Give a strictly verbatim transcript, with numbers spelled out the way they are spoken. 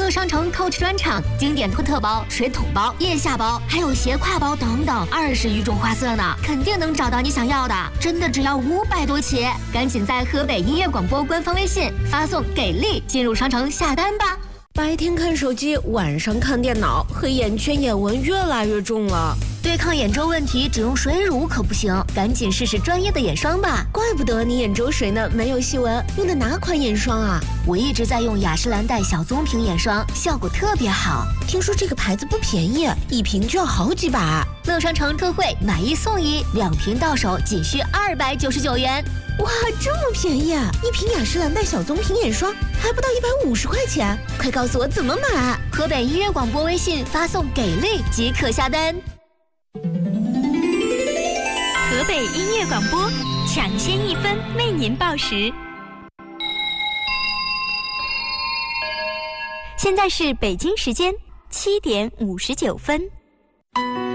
乐商城 Coach 专场，经典托特包、水桶包、腋下包，还有斜挎包等等，二十余种花色呢，肯定能找到你想要的。真的只要五百多起，赶紧在河北音乐广播官方微信发送给力进入商城下单吧。 白天看手机，晚上看电脑，黑眼圈眼纹越来越重了。 对抗眼周问题，只用水乳可不行，赶紧试试专业的眼霜吧。 怪不得你眼周水呢没有细纹，用的哪款眼霜啊？ 我一直在用雅诗兰黛小棕瓶眼霜，效果特别好。 听说这个牌子不便宜，一瓶就要好几百。 乐商城特惠，买一送一，两瓶到手仅需二百九十九元。 哇，这么便宜啊！一瓶雅诗兰黛小棕瓶眼霜还不到一百五十块钱，快告诉我怎么买！ 河北音乐广播微信发送给力即可下单。 河北音乐广播抢先一分为您报时。现在是北京时间七点五十九分。